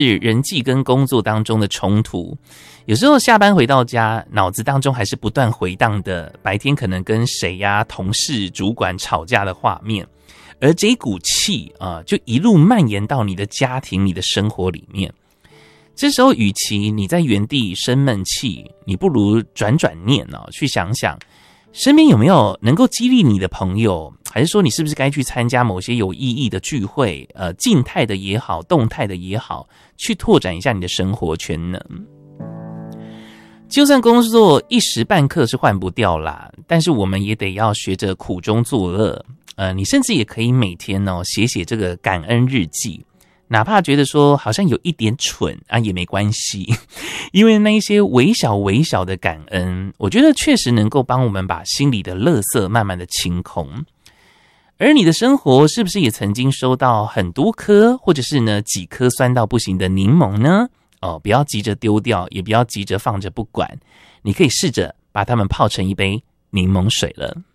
人际跟工作当中的冲突，有时候下班回到家，脑子当中还是不断回荡的白天可能跟谁呀、同事、主管吵架的画面，而这一股气就一路蔓延到你的家庭、你的生活里面。这时候，与其你在原地生闷气，你不如转念去想想，身边有没有能够激励你的朋友，还是说你是不是该去参加某些有意义的聚会，静态的也好，动态的也好，去拓展一下你的生活圈呢？就算工作一时半刻是换不掉啦，但是我们也得要学着苦中作乐。你甚至也可以每天写这个感恩日记，哪怕觉得说好像有一点蠢也没关系，因为那一些微小的感恩，我觉得确实能够帮我们把心里的垃圾慢慢的清空。而你的生活是不是也曾经收到很多颗，或者是呢几颗酸到不行的柠檬呢？不要急着丢掉，也不要急着放着不管，你可以试着把它们泡成一杯柠檬水了。